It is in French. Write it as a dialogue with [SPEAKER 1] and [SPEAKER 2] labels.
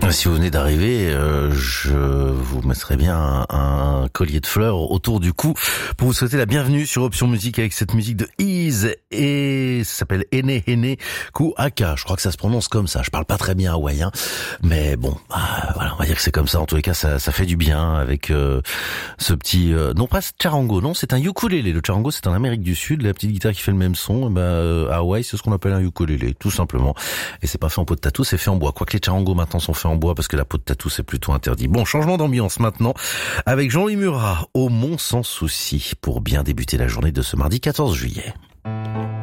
[SPEAKER 1] Si vous venez d'arriver, je vous mettrai bien un collier de fleurs autour du cou pour vous souhaiter la bienvenue sur Option Musique avec cette musique de Ease et ça s'appelle Ene Ene Kuaka. Je crois que ça se prononce comme ça. Je parle pas très bien hawaïen, mais bon, voilà, on va dire que c'est comme ça. En tous les cas, ça fait du bien avec ce petit, non pas charango, non, c'est un ukulélé. Le charango, c'est en Amérique du Sud, la petite guitare qui fait le même son. À Hawaï, c'est ce qu'on appelle un ukulélé, tout simplement. Et c'est pas fait en peau de tatou, c'est fait en bois. Quoique les charangos maintenant sont faits en bois parce que la peau de tatou c'est plutôt interdit. Bon, changement d'ambiance maintenant avec Jean-Louis Murat au Mont Sans Souci pour bien débuter la journée de ce mardi 14 juillet.